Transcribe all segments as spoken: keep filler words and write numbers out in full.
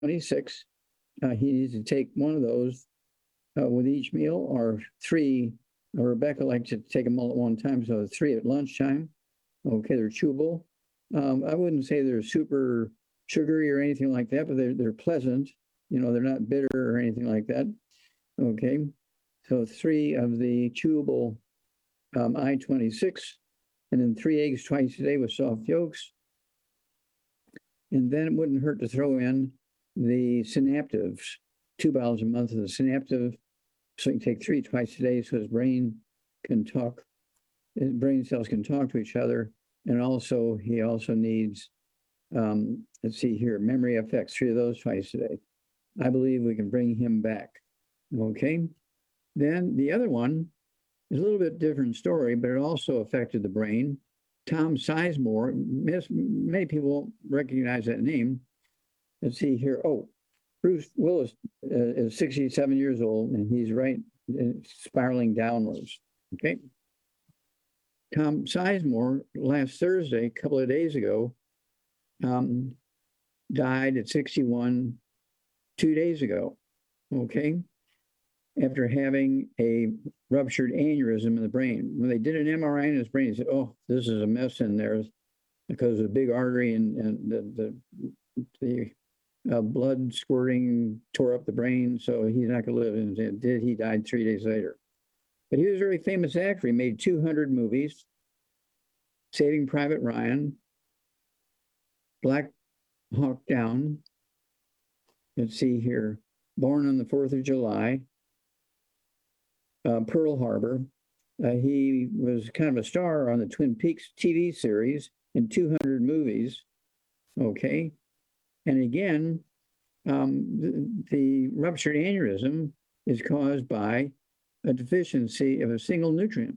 twenty-six. Uh, he needs to take one of those uh, with each meal, or three. Uh, Rebecca likes to take them all at one time, so three at lunchtime. Okay, they're chewable. Um, I wouldn't say they're super sugary or anything like that, but they're they're pleasant. You know, they're not bitter or anything like that. Okay, so three of the chewable um, I twenty-six, and then three eggs twice a day with soft yolks. And then it wouldn't hurt to throw in the synaptives, two bottles a month of the synaptive. So you can take three twice a day so his brain can talk, his brain cells can talk to each other. And also, he also needs, um, let's see here, memory F X, three of those twice a day. I believe we can bring him back. Okay. Then the other one is a little bit different story, but it also affected the brain. Tom Sizemore, many people won't recognize that name. Let's see here. Oh, Bruce Willis uh, is sixty-seven years old, and he's right uh, spiraling downwards. Okay. Tom Sizemore, last Thursday, a couple of days ago, um, died at sixty-one two days ago. Okay. After having a ruptured aneurysm in the brain. When they did an M R I in his brain, he said, oh, this is a mess in there because of the big artery and, and the, the, the uh, blood squirting tore up the brain, so he's not going to live. And it did. He died three days later. But he was a very famous actor. He made two hundred movies, Saving Private Ryan, Black Hawk Down, let's see here, Born on the fourth of July, Uh, Pearl Harbor. Uh, he was kind of a star on the Twin Peaks T V series in two hundred movies. Okay. And again, um, the, the ruptured aneurysm is caused by a deficiency of a single nutrient.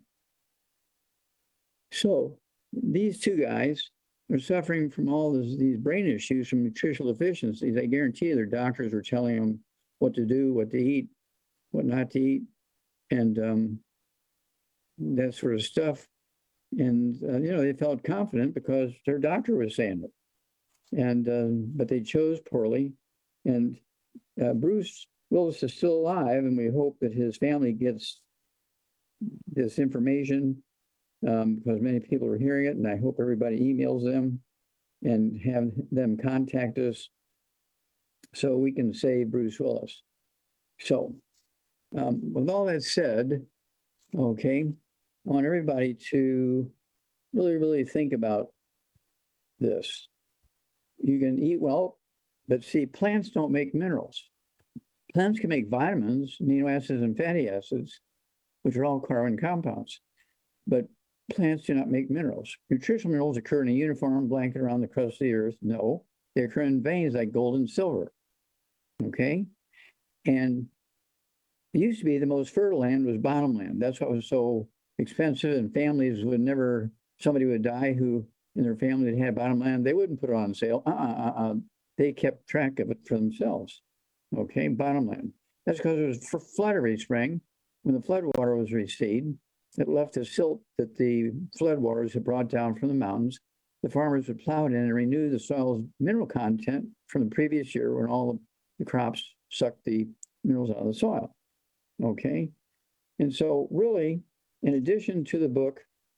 So these two guys are suffering from all this, these brain issues from nutritional deficiencies. I guarantee you their doctors were telling them what to do, what to eat, what not to eat, and um, that sort of stuff. And, uh, you know, they felt confident because their doctor was saying it. And, uh, but they chose poorly. And uh, Bruce Willis is still alive, and we hope that his family gets this information um, because many people are hearing it, and I hope everybody emails them and have them contact us so we can save Bruce Willis. So um, with all that said, okay, I want everybody to really, really think about this. You can eat well, but see, plants don't make minerals. Plants can make vitamins, amino acids, and fatty acids, which are all carbon compounds. But plants do not make minerals. Nutritional minerals occur in a uniform blanket around the crust of the earth. No, they occur in veins like gold and silver. Okay? And it used to be the most fertile land was bottomland. That's why it was so expensive, and families would never, somebody would die who in their family that had bottomland, they wouldn't put it on sale. Uh-uh, uh-uh. They kept track of it for themselves. Okay, bottomland. That's because it was for flood every spring. When the flood water was receded, it left a silt that the flood waters had brought down from the mountains. The farmers would plow it in and renew the soil's mineral content from the previous year when all the crops sucked the minerals out of the soil. Okay, and so really, in addition to the book,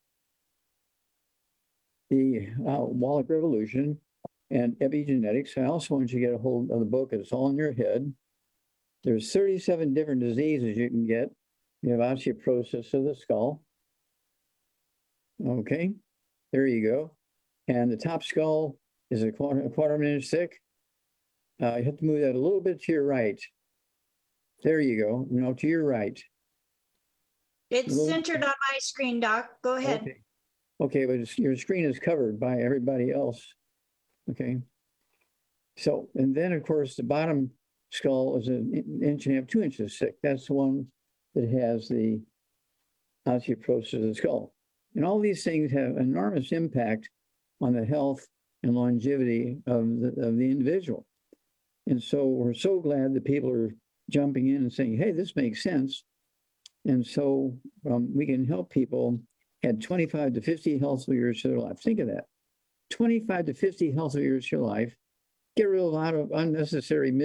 The uh, Wallach Revolution and Epigenetics, I also want you to get a hold of the book. It's all in your head. There's thirty-seven different diseases you can get. You have osteoporosis of the skull. Okay, there you go. And the top skull is a quarter, a quarter of an inch thick. Uh, you have to move that a little bit to your right. There you go. No, to your right. It's Little... centered on my screen, Doc. Go ahead. Okay, okay, but it's, your screen is covered by everybody else. Okay. So, and then of course, the bottom skull is an inch and a half, two inches thick. That's the one that has the osteoporosis of the skull. And all these things have enormous impact on the health and longevity of the, of the individual. And so we're so glad that people are jumping in and saying, hey, this makes sense. And so um, we can help people add twenty-five to fifty healthful years to their life. Think of that. twenty-five to fifty healthful years to your life get rid of a lot of unnecessary